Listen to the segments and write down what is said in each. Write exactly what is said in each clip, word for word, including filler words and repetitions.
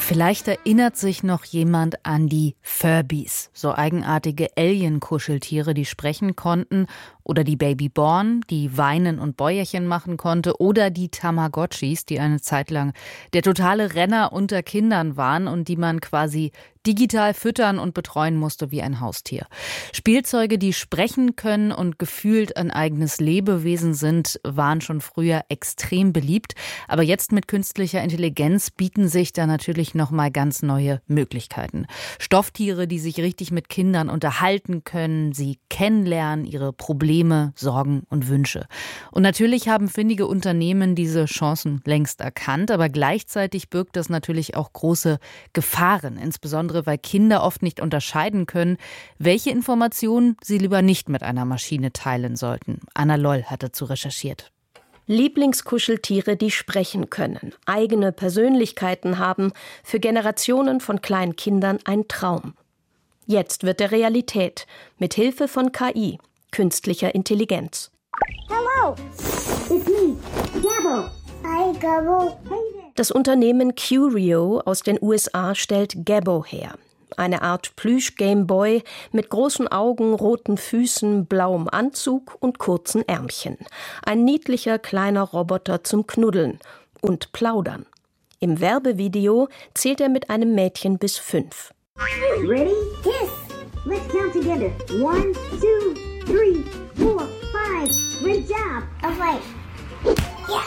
Vielleicht erinnert sich noch jemand an die Furbies, so eigenartige Alien-Kuscheltiere, die sprechen konnten, oder die Babyborn, die weinen und Bäuerchen machen konnte, oder die Tamagotchis, die eine Zeit lang der totale Renner unter Kindern waren und die man quasi digital füttern und betreuen musste wie ein Haustier. Spielzeuge, die sprechen können und gefühlt ein eigenes Lebewesen sind, waren schon früher extrem beliebt. Aber jetzt mit künstlicher Intelligenz bieten sich da natürlich noch mal ganz neue Möglichkeiten. Stofftiere, die sich richtig mit Kindern unterhalten können, sie kennenlernen, ihre Probleme, Sorgen und Wünsche. Und natürlich haben findige Unternehmen diese Chancen längst erkannt, aber gleichzeitig birgt das natürlich auch große Gefahren, insbesondere weil Kinder oft nicht unterscheiden können, welche Informationen sie lieber nicht mit einer Maschine teilen sollten. Anna Loll hat dazu recherchiert. Lieblingskuscheltiere, die sprechen können, eigene Persönlichkeiten haben, für Generationen von kleinen Kindern ein Traum. Jetzt wird er Realität, mit Hilfe von K I, künstlicher Intelligenz. Hello, it's me, Gabbo. Hi, Gabbo. Das Unternehmen Curio aus den U S A stellt Gabbo her. Eine Art Plüsch-Gameboy mit großen Augen, roten Füßen, blauem Anzug und kurzen Ärmchen. Ein niedlicher kleiner Roboter zum Knuddeln und Plaudern. Im Werbevideo zählt er mit einem Mädchen bis fünf. Ready? Kiss. Let's count together. One, two, three, four, five. Great job. All right. Yeah.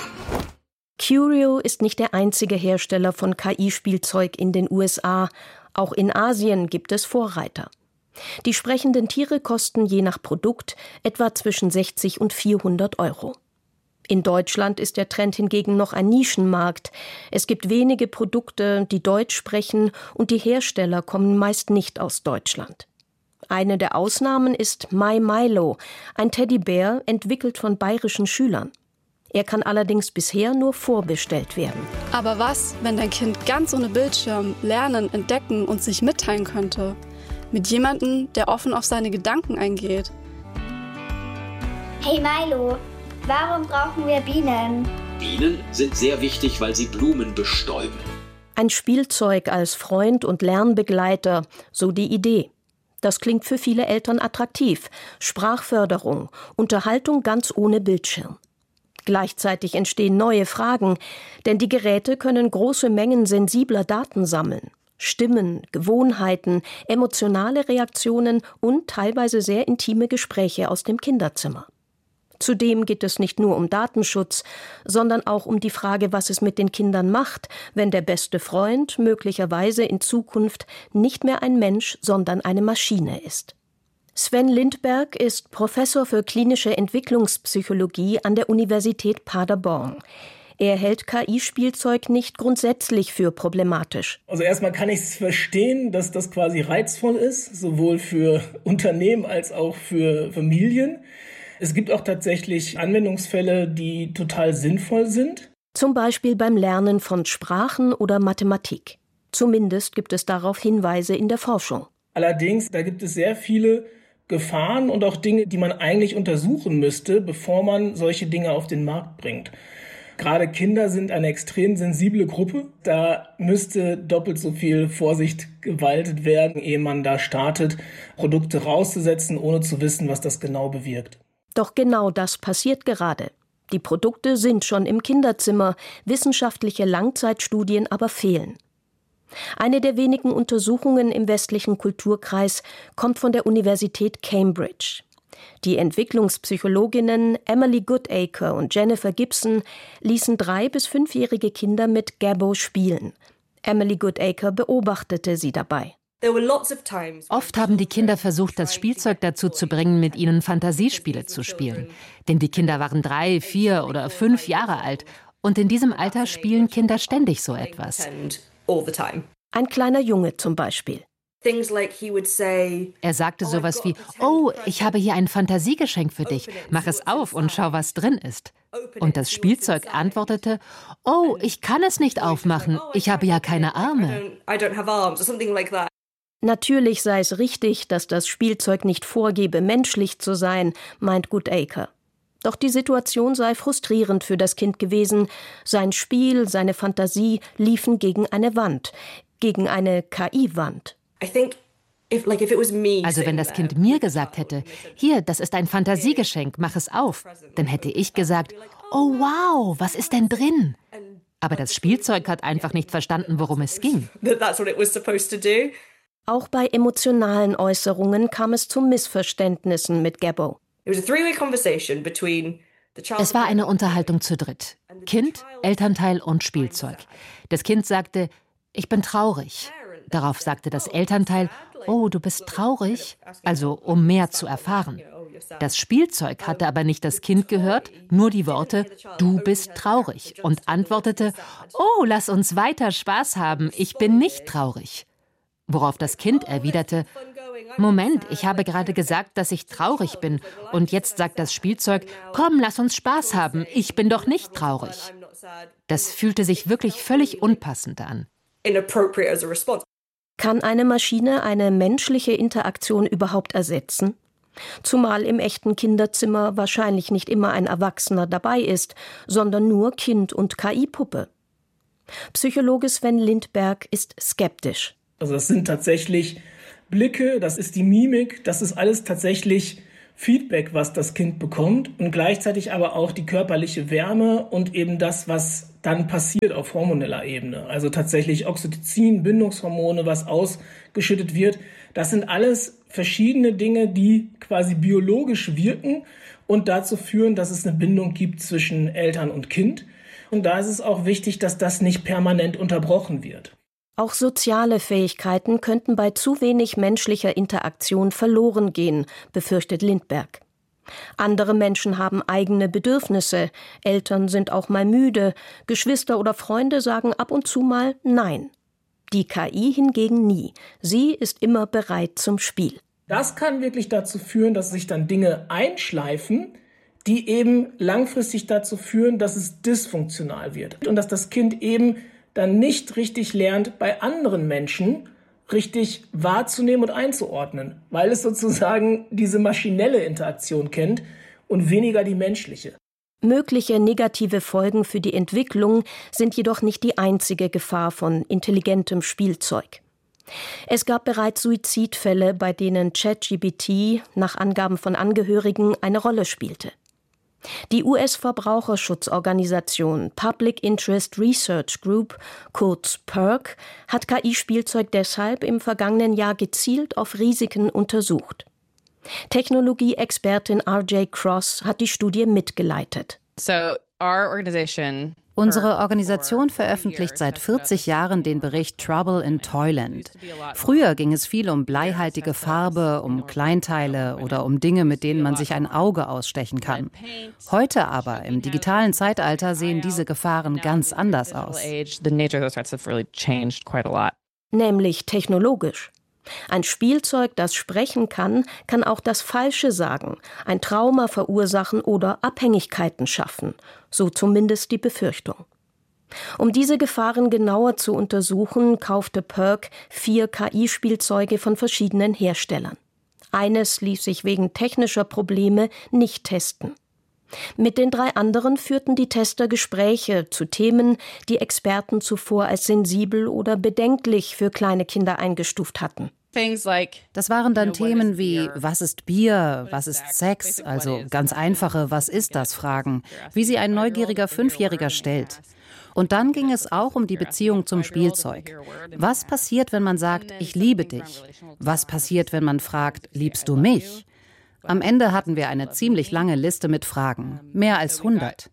Curio ist nicht der einzige Hersteller von K I-Spielzeug in den U S A. Auch in Asien gibt es Vorreiter. Die sprechenden Tiere kosten je nach Produkt etwa zwischen sechzig und vierhundert Euro. In Deutschland ist der Trend hingegen noch ein Nischenmarkt. Es gibt wenige Produkte, die Deutsch sprechen, und die Hersteller kommen meist nicht aus Deutschland. Eine der Ausnahmen ist My Milo, ein Teddybär, entwickelt von bayerischen Schülern. Er kann allerdings bisher nur vorbestellt werden. Aber was, wenn dein Kind ganz ohne Bildschirm lernen, entdecken und sich mitteilen könnte? Mit jemandem, der offen auf seine Gedanken eingeht. Hey Milo, warum brauchen wir Bienen? Bienen sind sehr wichtig, weil sie Blumen bestäuben. Ein Spielzeug als Freund und Lernbegleiter, so die Idee. Das klingt für viele Eltern attraktiv. Sprachförderung, Unterhaltung ganz ohne Bildschirm. Gleichzeitig entstehen neue Fragen, denn die Geräte können große Mengen sensibler Daten sammeln. Stimmen, Gewohnheiten, emotionale Reaktionen und teilweise sehr intime Gespräche aus dem Kinderzimmer. Zudem geht es nicht nur um Datenschutz, sondern auch um die Frage, was es mit den Kindern macht, wenn der beste Freund möglicherweise in Zukunft nicht mehr ein Mensch, sondern eine Maschine ist. Sven Lindberg ist Professor für klinische Entwicklungspsychologie an der Universität Paderborn. Er hält K I-Spielzeug nicht grundsätzlich für problematisch. Also erstmal kann ich es verstehen, dass das quasi reizvoll ist, sowohl für Unternehmen als auch für Familien. Es gibt auch tatsächlich Anwendungsfälle, die total sinnvoll sind. Zum Beispiel beim Lernen von Sprachen oder Mathematik. Zumindest gibt es darauf Hinweise in der Forschung. Allerdings, da gibt es sehr viele Gefahren und auch Dinge, die man eigentlich untersuchen müsste, bevor man solche Dinge auf den Markt bringt. Gerade Kinder sind eine extrem sensible Gruppe. Da müsste doppelt so viel Vorsicht gewaltet werden, ehe man da startet, Produkte rauszusetzen, ohne zu wissen, was das genau bewirkt. Doch genau das passiert gerade. Die Produkte sind schon im Kinderzimmer, wissenschaftliche Langzeitstudien aber fehlen. Eine der wenigen Untersuchungen im westlichen Kulturkreis kommt von der Universität Cambridge. Die Entwicklungspsychologinnen Emily Goodacre und Jennifer Gibson ließen drei- bis fünfjährige Kinder mit Gabbo spielen. Emily Goodacre beobachtete sie dabei. Oft haben die Kinder versucht, das Spielzeug dazu zu bringen, mit ihnen Fantasiespiele zu spielen. Denn die Kinder waren drei, vier oder fünf Jahre alt. Und in diesem Alter spielen Kinder ständig so etwas. Ein kleiner Junge zum Beispiel. Er sagte sowas wie, oh, ich habe hier ein Fantasiegeschenk für dich. Mach es auf und schau, was drin ist. Und das Spielzeug antwortete, oh, ich kann es nicht aufmachen. Ich habe ja keine Arme. Natürlich sei es richtig, dass das Spielzeug nicht vorgebe, menschlich zu sein, meint Goodacre. Doch die Situation sei frustrierend für das Kind gewesen. Sein Spiel, seine Fantasie liefen gegen eine Wand. gegen eine K I-Wand. Also wenn das Kind mir gesagt hätte, hier, das ist ein Fantasiegeschenk, mach es auf, dann hätte ich gesagt, oh wow, was ist denn drin? Aber das Spielzeug hat einfach nicht verstanden, worum es ging. Auch bei emotionalen Äußerungen kam es zu Missverständnissen mit Gabbo. Es war eine Unterhaltung zu dritt. Kind, Elternteil und Spielzeug. Das Kind sagte, ich bin traurig. Darauf sagte das Elternteil, oh, du bist traurig? Also, um mehr zu erfahren. Das Spielzeug hatte aber nicht das Kind gehört, nur die Worte, du bist traurig, und antwortete, oh, lass uns weiter Spaß haben, ich bin nicht traurig. Worauf das Kind erwiderte, Moment, ich habe gerade gesagt, dass ich traurig bin, und jetzt sagt das Spielzeug, komm, lass uns Spaß haben, ich bin doch nicht traurig. Das fühlte sich wirklich völlig unpassend an. Kann eine Maschine eine menschliche Interaktion überhaupt ersetzen? Zumal im echten Kinderzimmer wahrscheinlich nicht immer ein Erwachsener dabei ist, sondern nur Kind und K I-Puppe. Psychologe Sven Lindberg ist skeptisch. Also das sind tatsächlich Blicke, das ist die Mimik, das ist alles tatsächlich Feedback, was das Kind bekommt, und gleichzeitig aber auch die körperliche Wärme und eben das, was dann passiert auf hormoneller Ebene. Also tatsächlich Oxytocin, Bindungshormone, was ausgeschüttet wird. Das sind alles verschiedene Dinge, die quasi biologisch wirken und dazu führen, dass es eine Bindung gibt zwischen Eltern und Kind. Und da ist es auch wichtig, dass das nicht permanent unterbrochen wird. Auch soziale Fähigkeiten könnten bei zu wenig menschlicher Interaktion verloren gehen, befürchtet Lindberg. Andere Menschen haben eigene Bedürfnisse, Eltern sind auch mal müde, Geschwister oder Freunde sagen ab und zu mal Nein. Die K I hingegen nie. Sie ist immer bereit zum Spiel. Das kann wirklich dazu führen, dass sich dann Dinge einschleifen, die eben langfristig dazu führen, dass es dysfunktional wird und dass das Kind eben dann nicht richtig lernt, bei anderen Menschen richtig wahrzunehmen und einzuordnen, weil es sozusagen diese maschinelle Interaktion kennt und weniger die menschliche. Mögliche negative Folgen für die Entwicklung sind jedoch nicht die einzige Gefahr von intelligentem Spielzeug. Es gab bereits Suizidfälle, bei denen ChatGPT nach Angaben von Angehörigen eine Rolle spielte. Die U S-Verbraucherschutzorganisation Public Interest Research Group, kurz P I R C, hat K I-Spielzeug deshalb im vergangenen Jahr gezielt auf Risiken untersucht. Technologie-Expertin R J Cross hat die Studie mitgeleitet. So, our organization Unsere Organisation veröffentlicht seit vierzig Jahren den Bericht Trouble in Toyland. Früher ging es viel um bleihaltige Farbe, um Kleinteile oder um Dinge, mit denen man sich ein Auge ausstechen kann. Heute aber, im digitalen Zeitalter, sehen diese Gefahren ganz anders aus. Nämlich technologisch. Ein Spielzeug, das sprechen kann, kann auch das Falsche sagen, ein Trauma verursachen oder Abhängigkeiten schaffen, so zumindest die Befürchtung. Um diese Gefahren genauer zu untersuchen, kaufte P I R C vier K I-Spielzeuge von verschiedenen Herstellern. Eines ließ sich wegen technischer Probleme nicht testen. Mit den drei anderen führten die Tester Gespräche zu Themen, die Experten zuvor als sensibel oder bedenklich für kleine Kinder eingestuft hatten. Das waren dann Themen wie, was ist Bier, was ist Sex, also ganz einfache Was ist das Fragen, wie sie ein neugieriger Fünfjähriger stellt. Und dann ging es auch um die Beziehung zum Spielzeug. Was passiert, wenn man sagt, ich liebe dich? Was passiert, wenn man fragt, liebst du mich? Am Ende hatten wir eine ziemlich lange Liste mit Fragen, mehr als hundert.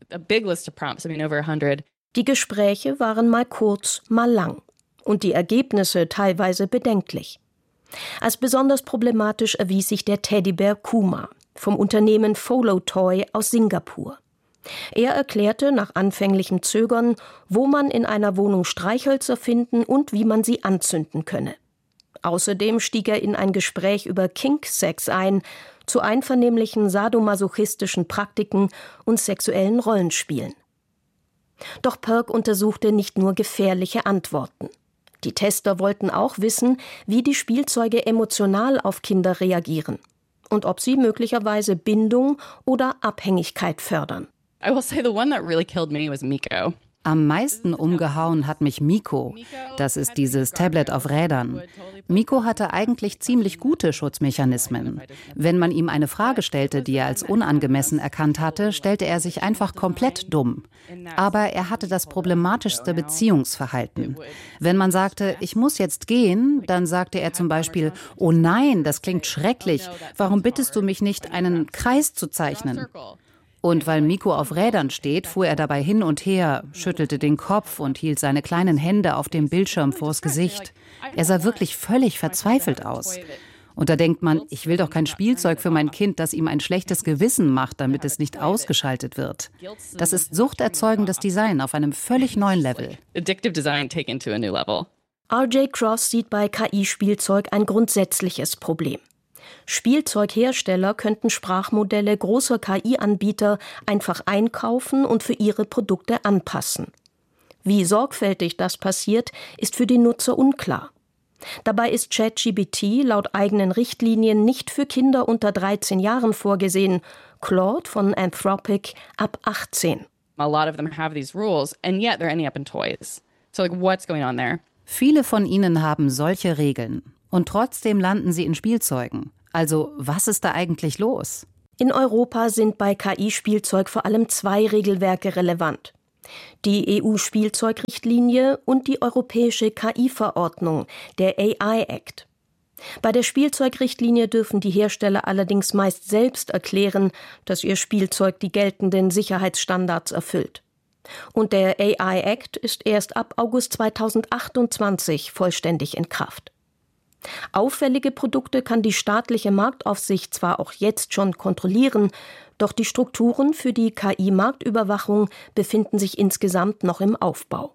Die Gespräche waren mal kurz, mal lang und die Ergebnisse teilweise bedenklich. Als besonders problematisch erwies sich der Teddybär Kuma vom Unternehmen Follow Toy aus Singapur. Er erklärte nach anfänglichem Zögern, wo man in einer Wohnung Streichhölzer finden und wie man sie anzünden könne. Außerdem stieg er in ein Gespräch über Kink-Sex ein, zu einvernehmlichen sadomasochistischen Praktiken und sexuellen Rollenspielen. Doch P I R C untersuchte nicht nur gefährliche Antworten. Die Tester wollten auch wissen, wie die Spielzeuge emotional auf Kinder reagieren und ob sie möglicherweise Bindung oder Abhängigkeit fördern. I will say the one that really killed me was Miko. Am meisten umgehauen hat mich Miko. Das ist dieses Tablet auf Rädern. Miko hatte eigentlich ziemlich gute Schutzmechanismen. Wenn man ihm eine Frage stellte, die er als unangemessen erkannt hatte, stellte er sich einfach komplett dumm. Aber er hatte das problematischste Beziehungsverhalten. Wenn man sagte, ich muss jetzt gehen, dann sagte er zum Beispiel, oh nein, das klingt schrecklich. Warum bittest du mich nicht, einen Kreis zu zeichnen? Und weil Miko auf Rädern steht, fuhr er dabei hin und her, schüttelte den Kopf und hielt seine kleinen Hände auf dem Bildschirm vors Gesicht. Er sah wirklich völlig verzweifelt aus. Und da denkt man, ich will doch kein Spielzeug für mein Kind, das ihm ein schlechtes Gewissen macht, damit es nicht ausgeschaltet wird. Das ist suchterzeugendes Design auf einem völlig neuen Level. Addictive design taken to a new level. R J Cross sieht bei K I-Spielzeug ein grundsätzliches Problem. Spielzeughersteller könnten Sprachmodelle großer K I-Anbieter einfach einkaufen und für ihre Produkte anpassen. Wie sorgfältig das passiert, ist für die Nutzer unklar. Dabei ist ChatGPT laut eigenen Richtlinien nicht für Kinder unter dreizehn Jahren vorgesehen, Claude von Anthropic ab achtzehn. A lot of them have these rules and yet they're ending up in toys. So like what's going on there? Viele von ihnen haben solche Regeln und trotzdem landen sie in Spielzeugen. Also, was ist da eigentlich los? In Europa sind bei K I-Spielzeug vor allem zwei Regelwerke relevant. Die E U-Spielzeugrichtlinie und die europäische K I-Verordnung, der A I Act. Bei der Spielzeugrichtlinie dürfen die Hersteller allerdings meist selbst erklären, dass ihr Spielzeug die geltenden Sicherheitsstandards erfüllt. Und der A I Act ist erst ab August zweitausendachtundzwanzig vollständig in Kraft. Auffällige Produkte kann die staatliche Marktaufsicht zwar auch jetzt schon kontrollieren, doch die Strukturen für die K I-Marktüberwachung befinden sich insgesamt noch im Aufbau.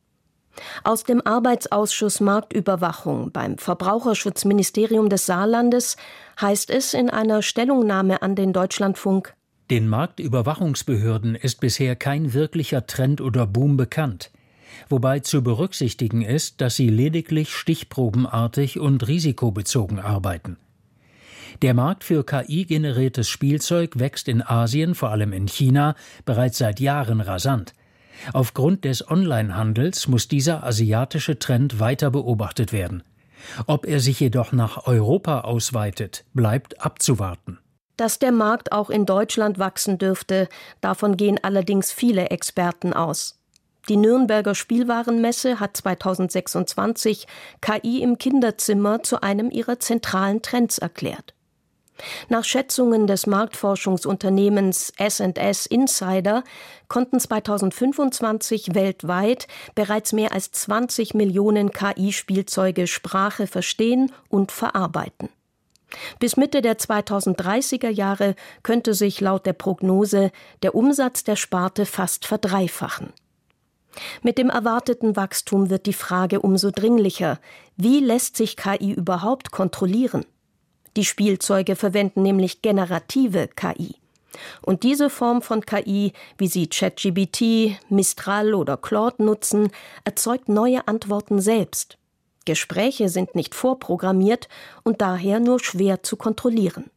Aus dem Arbeitsausschuss Marktüberwachung beim Verbraucherschutzministerium des Saarlandes heißt es in einer Stellungnahme an den Deutschlandfunk: Den Marktüberwachungsbehörden ist bisher kein wirklicher Trend oder Boom bekannt. Wobei zu berücksichtigen ist, dass sie lediglich stichprobenartig und risikobezogen arbeiten. Der Markt für K I-generiertes Spielzeug wächst in Asien, vor allem in China, bereits seit Jahren rasant. Aufgrund des Onlinehandels muss dieser asiatische Trend weiter beobachtet werden. Ob er sich jedoch nach Europa ausweitet, bleibt abzuwarten. Dass der Markt auch in Deutschland wachsen dürfte, davon gehen allerdings viele Experten aus. Die Nürnberger Spielwarenmesse hat zweitausendsechsundzwanzig K I im Kinderzimmer zu einem ihrer zentralen Trends erklärt. Nach Schätzungen des Marktforschungsunternehmens S and S Insider konnten zweitausendfünfundzwanzig weltweit bereits mehr als zwanzig Millionen K I-Spielzeuge Sprache verstehen und verarbeiten. Bis Mitte der zweitausenddreißiger Jahre könnte sich laut der Prognose der Umsatz der Sparte fast verdreifachen. Mit dem erwarteten Wachstum wird die Frage umso dringlicher: Wie lässt sich K I überhaupt kontrollieren? Die Spielzeuge verwenden nämlich generative K I. Und diese Form von K I, wie sie ChatGPT, Mistral oder Claude nutzen, erzeugt neue Antworten selbst. Gespräche sind nicht vorprogrammiert und daher nur schwer zu kontrollieren.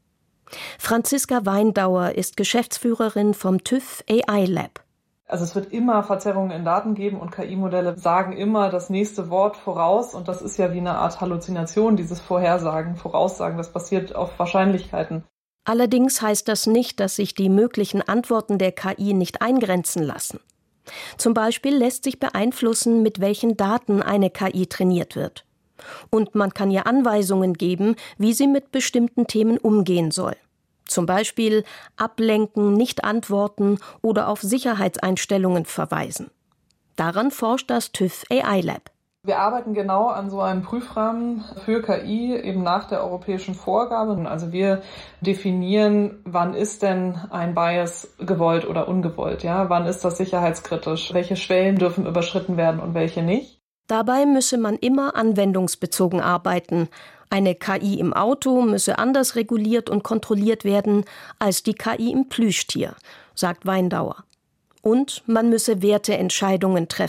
Franziska Weindauer ist Geschäftsführerin vom TÜV A I Lab. Also es wird immer Verzerrungen in Daten geben und K I-Modelle sagen immer das nächste Wort voraus und das ist ja wie eine Art Halluzination, dieses Vorhersagen, Voraussagen, das basiert auf Wahrscheinlichkeiten. Allerdings heißt das nicht, dass sich die möglichen Antworten der K I nicht eingrenzen lassen. Zum Beispiel lässt sich beeinflussen, mit welchen Daten eine K I trainiert wird. Und man kann ihr Anweisungen geben, wie sie mit bestimmten Themen umgehen soll. Zum Beispiel ablenken, nicht antworten oder auf Sicherheitseinstellungen verweisen. Daran forscht das TÜV A I Lab. Wir arbeiten genau an so einem Prüfrahmen für K I, eben nach der europäischen Vorgabe. Also wir definieren, wann ist denn ein Bias gewollt oder ungewollt, ja? Wann ist das sicherheitskritisch? Welche Schwellen dürfen überschritten werden und welche nicht? Dabei müsse man immer anwendungsbezogen arbeiten. Eine K I im Auto müsse anders reguliert und kontrolliert werden als die K I im Plüschtier, sagt Weindauer. Und man müsse Werteentscheidungen treffen.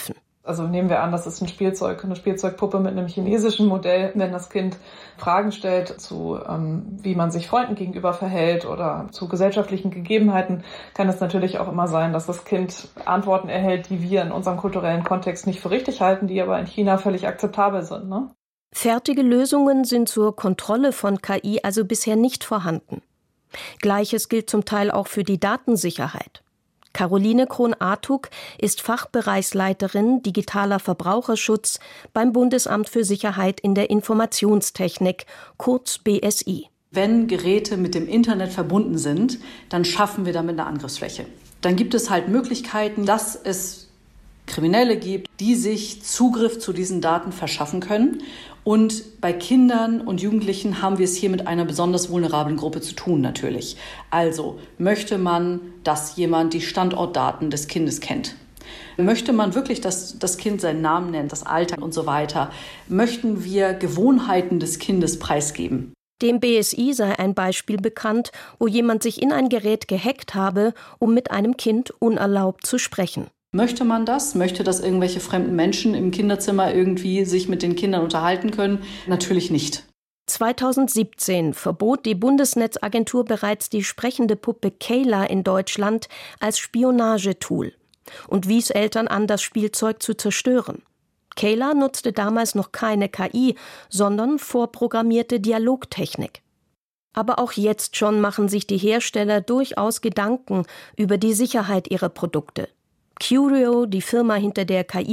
Also nehmen wir an, das ist ein Spielzeug, eine Spielzeugpuppe mit einem chinesischen Modell. Wenn das Kind Fragen stellt zu, ähm, wie man sich Freunden gegenüber verhält oder zu gesellschaftlichen Gegebenheiten, kann es natürlich auch immer sein, dass das Kind Antworten erhält, die wir in unserem kulturellen Kontext nicht für richtig halten, die aber in China völlig akzeptabel sind, ne? Fertige Lösungen sind zur Kontrolle von K I also bisher nicht vorhanden. Gleiches gilt zum Teil auch für die Datensicherheit. Caroline Krohn-Artuk ist Fachbereichsleiterin Digitaler Verbraucherschutz beim Bundesamt für Sicherheit in der Informationstechnik, kurz B S I. Wenn Geräte mit dem Internet verbunden sind, dann schaffen wir damit eine Angriffsfläche. Dann gibt es halt Möglichkeiten, dass es Kriminelle gibt, die sich Zugriff zu diesen Daten verschaffen können. Und bei Kindern und Jugendlichen haben wir es hier mit einer besonders vulnerablen Gruppe zu tun natürlich. Also möchte man, dass jemand die Standortdaten des Kindes kennt? Möchte man wirklich, dass das Kind seinen Namen nennt, das Alter und so weiter? Möchten wir Gewohnheiten des Kindes preisgeben? Dem B S I sei ein Beispiel bekannt, wo jemand sich in ein Gerät gehackt habe, um mit einem Kind unerlaubt zu sprechen. Möchte man das? Möchte, dass irgendwelche fremden Menschen im Kinderzimmer irgendwie sich mit den Kindern unterhalten können? Natürlich nicht. zweitausendsiebzehn verbot die Bundesnetzagentur bereits die sprechende Puppe Kayla in Deutschland als Spionagetool und wies Eltern an, das Spielzeug zu zerstören. Kayla nutzte damals noch keine K I, sondern vorprogrammierte Dialogtechnik. Aber auch jetzt schon machen sich die Hersteller durchaus Gedanken über die Sicherheit ihrer Produkte. Curio, die Firma hinter der K I